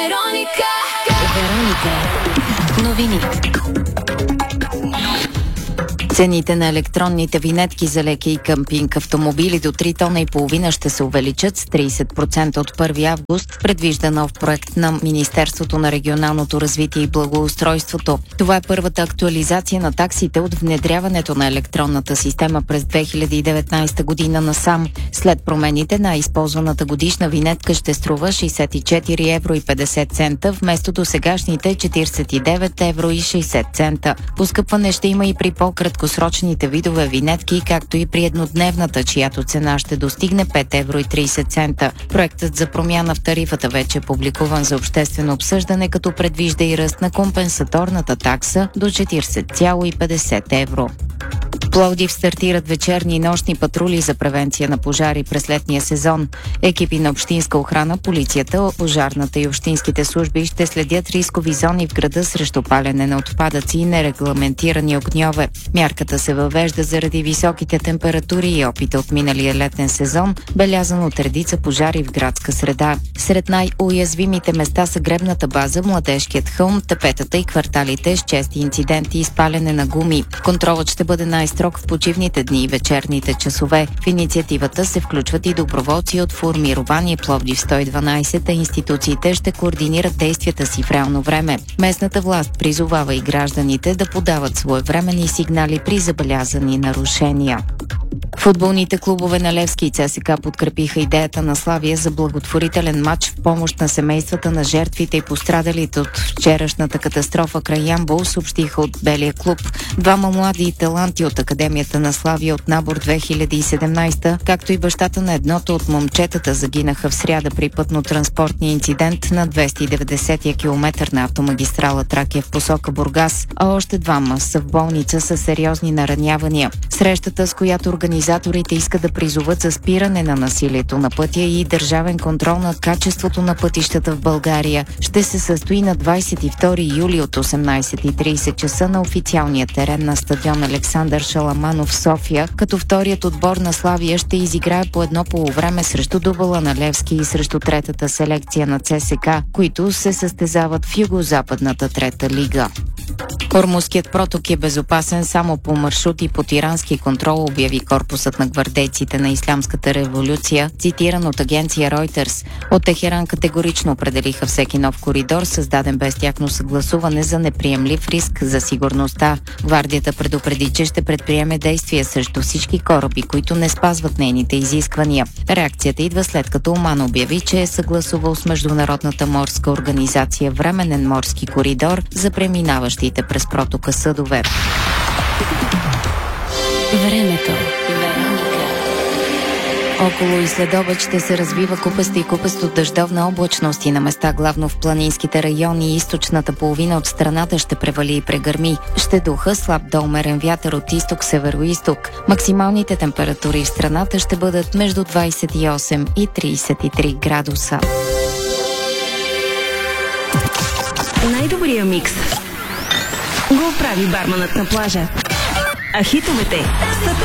Вероника. Новини. Цените на електронните винетки за леки и къмпинг автомобили до 3,5 тона ще се увеличат с 30% от 1 август, предвижда нов проект на Министерството на регионалното развитие и благоустройството. Това е първата актуализация на таксите от внедряването на електронната система през 2019 година насам. След промените на използваната годишна винетка ще струва 64,50 евро вместо до сегашните 49,60 евро. Поскъпване ще има и при по-краткосрочните видове винетки, както и при еднодневната, чиято цена ще достигне 5,30 евро. Проектът за промяна в тарифата вече е публикуван за обществено обсъждане, като предвижда и ръст на компенсаторната такса до 40,50 евро. В Пловдив стартират вечерни и нощни патрули за превенция на пожари през летния сезон. Екипи на общинска охрана, полицията, пожарната и общинските служби ще следят рискови зони в града срещу палене на отпадъци и нерегламентирани огньове. Мярката се въвежда заради високите температури и опита от миналия летен сезон, белязан от редица пожари в градска среда. Сред най-уязвимите места са гребната база, Младежкият хълм, тепетата и кварталите с чести инциденти и спалене на гуми. Контролът ще бъде най-строг в почивните дни и вечерните часове. В инициативата се включват и доброволци от формирование Пловдив 112, а институциите ще координират действията си в реално време. Местната власт призовава и гражданите да подават своевременни сигнали при забелязани нарушения. Футболните клубове на Левски и ЦСКА подкрепиха идеята на Славия за благотворителен матч в помощ на семействата на жертвите и пострадалите от вчерашната катастрофа край Ямбол, съобщиха от Белия клуб. Двама млади таланти от Академията на Славия от набор 2017, както и бащата на едното от момчетата, загинаха в сряда при пътно-транспортния инцидент на 290-я километър на автомагистрала Тракия в посока Бургас, а още двама са в болница с сериозни наранявания. Срещата, с която организаторите искат да призоват за спиране на насилието на пътя и държавен контрол над качеството на пътищата в България, ще се състои на 22 юли от 18:30 часа на официалния терен на стадион Александър Шаламанов в София, като вторият отбор на Славия ще изиграе по едно полувреме срещу дубъла на Левски и срещу третата селекция на ЦСКА, които се състезават в югозападната трета лига. Ормузският проток е безопасен само по маршрут и под ирански контрол, обяви корпусът на гвардейците на Ислямската революция, цитиран от агенция Reuters. От Техеран категорично определиха всеки нов коридор, създаден без тяхно съгласуване, за неприемлив риск за сигурността. Гвардията предупреди, че ще предприеме действия срещу всички кораби, които не спазват нейните изисквания. Реакцията идва след като Оман обяви, че е съгласувал с Международната морска организация временен морски коридор за преминаващите през протока съдове. Времето. Около и следобед ще се развива купеста и купесто дъждовна облачност и на места главно в планинските райони и източната половина от страната ще превали и прегърми. Ще духа слаб до умерен вятър от изток-североизток. Максималните температури в страната ще бъдат между 28 и 33 градуса. Най-добрия микс го прави барманът на плажа. А хитовете са